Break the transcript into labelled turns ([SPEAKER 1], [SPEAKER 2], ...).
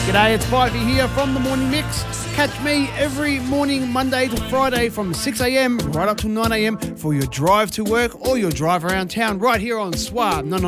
[SPEAKER 1] G'day, it's Spivey here from The Morning Mix. Catch me every morning, Monday to Friday from 6am right up till 9am for your drive to work or your drive around town right here on Swab 99.9.